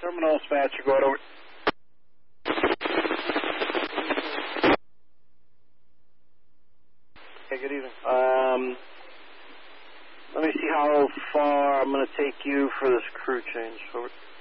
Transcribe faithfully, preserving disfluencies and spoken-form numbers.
Terminal dispatcher, go ahead over. Okay, good evening. Um, let me see how far I'm going to take you for this crew change. Over.